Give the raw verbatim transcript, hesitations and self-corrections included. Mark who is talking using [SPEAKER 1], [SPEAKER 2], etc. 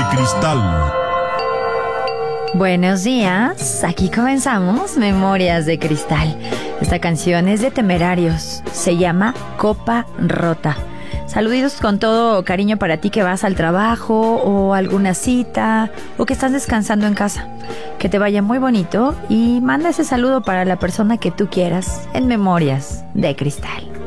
[SPEAKER 1] Cristal.
[SPEAKER 2] Buenos días, aquí comenzamos Memorias de Cristal. Esta canción es de Temerarios, se llama Copa Rota. Saluditos con todo cariño para ti que vas al trabajo o a alguna cita o que estás descansando en casa. Que te vaya muy bonito y manda ese saludo para la persona que tú quieras en Memorias de Cristal.